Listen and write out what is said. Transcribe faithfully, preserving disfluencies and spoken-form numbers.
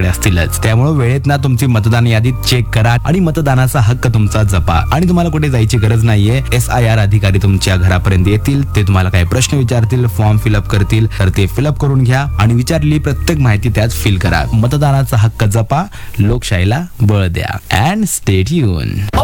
असतीलच. त्यामुळे वेळेत ना तुमची मतदान यादी चेक करा आणि मतदानाचा हक्क तुमचा जपा. आणि तुम्हाला कुठे जायची गरज नाहीये. एस आय आर अधिकारी तुमच्या घरापर्यंत येतील. ते तुम्हाला काही प्रश्न विचारतील, फॉर्म फिलअप करतील, तर ते फिलअप करून घ्या आणि विचारलेली प्रत्येक माहिती त्यात फिल करा. मतदानाचा हक्क जपा, लोकशाहीला बळ द्या. And stay tune.